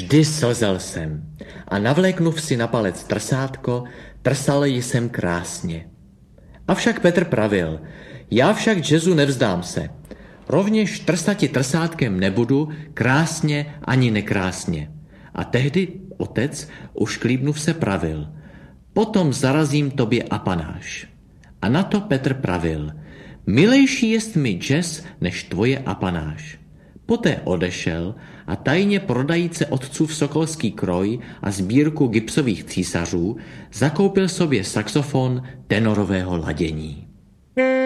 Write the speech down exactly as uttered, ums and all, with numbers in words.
Vždy slzel jsem a navléknuv si na palec trsátko, trsal jsem krásně. Avšak Petr pravil, já však jazzu nevzdám se. Rovněž trsati trsátkem nebudu, krásně ani nekrásně. A tehdy otec, ušklíbnuv se, pravil, potom zarazím tobě apanáž. A na to Petr pravil, milejší jest mi jazz než tvoje apanáž. Poté odešel a tajně prodajíce otcův sokolský kroj a sbírku gipsových císařů zakoupil sobě saxofon tenorového ladění.